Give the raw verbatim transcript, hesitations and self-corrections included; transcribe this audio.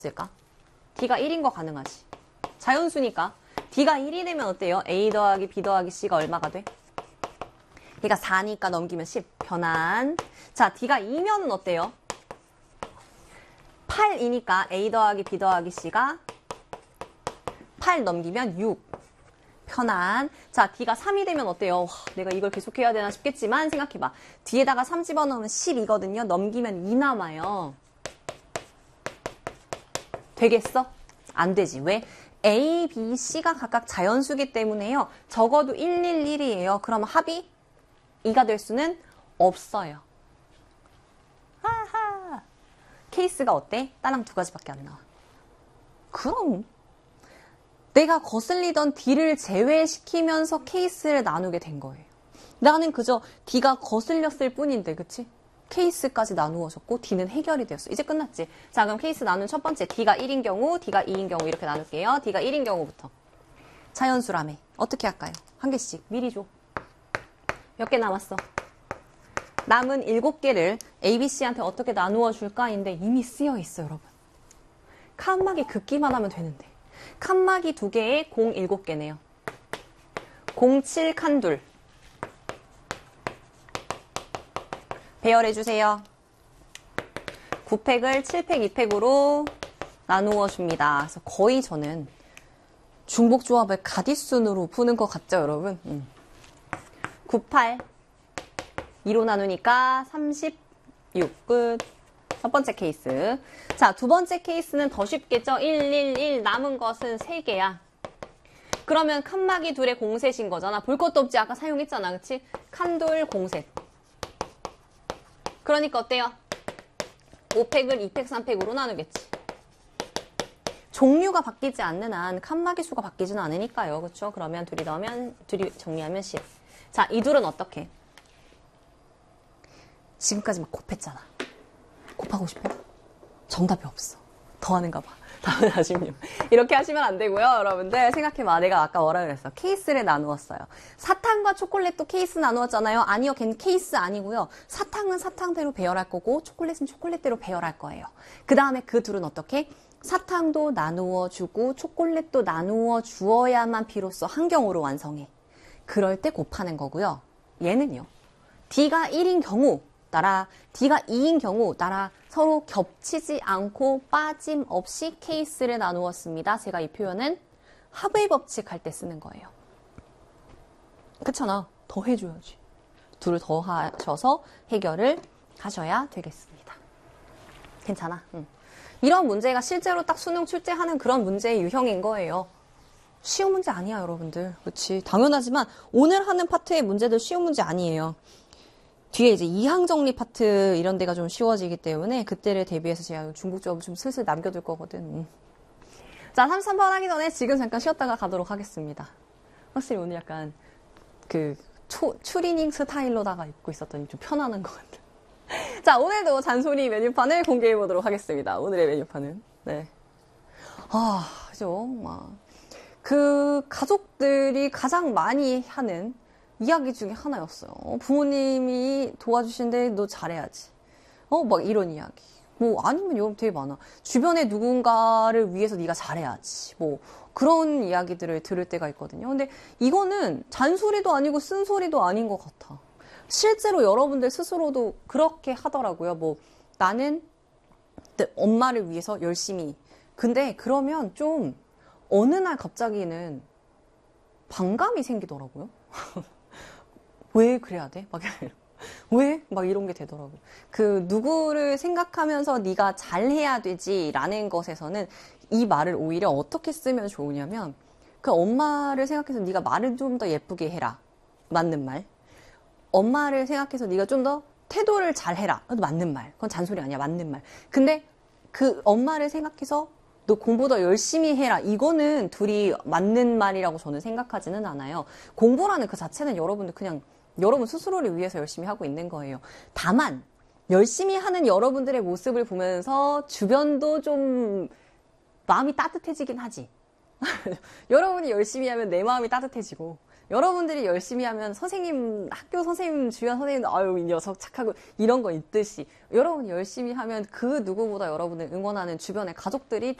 있을까? D가 일인 거 가능하지. 자연수니까. D가 일이 되면 어때요? A 더하기 B 더하기 C가 얼마가 돼? 얘가 사니까 넘기면 십. 변환. 자, D가 이면은 어때요? 팔이니까 A 더하기 B 더하기 C가 팔 넘기면 육. 편한. 자, D가 삼이 되면 어때요? 와, 내가 이걸 계속 해야 되나 싶겠지만 생각해봐. 뒤에다가 삼 집어넣으면 십이거든요. 넘기면 이 남아요. 되겠어? 안 되지. 왜? A, B, C가 각각 자연수기 때문에요. 적어도 일일일이에요. 그러면 합이 이가 될 수는 없어요. 하하. 케이스가 어때? 따랑 두 가지밖에 안 나와. 그럼 내가 거슬리던 D를 제외시키면서 케이스를 나누게 된 거예요. 나는 그저 D가 거슬렸을 뿐인데, 그치? 케이스까지 나누어졌고 D는 해결이 되었어. 이제 끝났지? 자, 그럼 케이스 나눈 첫 번째 D가 일인 경우, D가 이인 경우 이렇게 나눌게요. D가 일인 경우부터. 자연수라며. 어떻게 할까요? 한 개씩 미리 줘. 몇 개 남았어? 남은 일곱 개를 A, B, C한테 어떻게 나누어 줄까인데 이미 쓰여 있어, 여러분. 칸막이 긋기만 하면 되는데. 칸막이 두 개에 공 일곱 개네요. 공 칠 칸 둘. 배열해주세요. 구 팩을 칠 팩, 이 팩으로 나누어 줍니다. 그래서 거의 저는 중복조합을 가디순으로 푸는 것 같죠, 여러분? 음. 구, 팔. 이로 나누니까 삼십육. 끝. 첫 번째 케이스. 자, 두 번째 케이스는 더 쉽겠죠? 일, 일, 일. 남은 것은 세 개야. 그러면 칸막이 둘의 공셋인 거잖아. 볼 것도 없지. 아까 사용했잖아. 그치? 칸둘 공셋. 그러니까 어때요? 오 팩을 이 팩, 삼 팩으로 나누겠지. 종류가 바뀌지 않는 한 칸막이 수가 바뀌지는 않으니까요. 그쵸? 그러면 둘이 넣으면, 둘이 정리하면 십. 자, 이 둘은 어떻게? 지금까지 막 곱했잖아. 곱하고 싶어? 정답이 없어. 더하는가 봐. 다음은 사십육. 이렇게 하시면 안 되고요. 여러분들 생각해봐. 내가 아까 뭐라 그랬어? 케이스를 나누었어요. 사탕과 초콜릿도 케이스 나누었잖아요. 아니요. 걔는 케이스 아니고요. 사탕은 사탕대로 배열할 거고 초콜릿은 초콜릿대로 배열할 거예요. 그 다음에 그 둘은 어떻게? 사탕도 나누어 주고 초콜릿도 나누어 주어야만 비로소 한 경우로 완성해. 그럴 때 곱하는 거고요. 얘는요. D가 일인 경우 따라 D가 이인 경우 따라 서로 겹치지 않고 빠짐없이 케이스를 나누었습니다. 제가 이 표현은 합의 법칙 할 때 쓰는 거예요. 그렇잖아. 더 해줘야지. 둘을 더 하셔서 해결을 하셔야 되겠습니다. 괜찮아. 응. 이런 문제가 실제로 딱 수능 출제하는 그런 문제의 유형인 거예요. 쉬운 문제 아니야, 여러분들. 그렇지. 당연하지만 오늘 하는 파트의 문제도 쉬운 문제 아니에요. 뒤에 이제 이항 정리 파트 이런 데가 좀 쉬워지기 때문에 그때를 대비해서 제가 중복조합을 좀 슬슬 남겨둘 거거든. 자, 삼십삼 번 하기 전에 지금 잠깐 쉬었다가 가도록 하겠습니다. 확실히 오늘 약간 그 초, 추리닝 스타일로다가 입고 있었더니 좀 편안한 것 같아. 자, 오늘도 잔소리 메뉴판을 공개해 보도록 하겠습니다. 오늘의 메뉴판은. 네. 아, 그죠. 막. 그 가족들이 가장 많이 하는 이야기 중에 하나였어요. 부모님이 도와주시는데 너 잘해야지. 어, 막 이런 이야기. 뭐 아니면 여러분 되게 많아. 주변에 누군가를 위해서 네가 잘해야지. 뭐 그런 이야기들을 들을 때가 있거든요. 근데 이거는 잔소리도 아니고 쓴소리도 아닌 것 같아. 실제로 여러분들 스스로도 그렇게 하더라고요. 뭐 나는 엄마를 위해서 열심히. 근데 그러면 좀 어느 날 갑자기는 반감이 생기더라고요. 왜 그래야 돼? 막 왜? 막 이런 게 되더라고요. 그 누구를 생각하면서 네가 잘해야 되지라는 것에서는 이 말을 오히려 어떻게 쓰면 좋으냐면 그 엄마를 생각해서 네가 말을 좀 더 예쁘게 해라. 맞는 말. 엄마를 생각해서 네가 좀 더 태도를 잘 해라. 맞는 말. 그건 잔소리 아니야. 맞는 말. 근데 그 엄마를 생각해서 너 공부 더 열심히 해라. 이거는 둘이 맞는 말이라고 저는 생각하지는 않아요. 공부라는 그 자체는 여러분들 그냥 여러분 스스로를 위해서 열심히 하고 있는 거예요. 다만 열심히 하는 여러분들의 모습을 보면서 주변도 좀 마음이 따뜻해지긴 하지. 여러분이 열심히 하면 내 마음이 따뜻해지고 여러분들이 열심히 하면 선생님, 학교 선생님, 주변 선생님, 아유, 이 녀석 착하고 이런 거 있듯이 여러분이 열심히 하면 그 누구보다 여러분을 응원하는 주변의 가족들이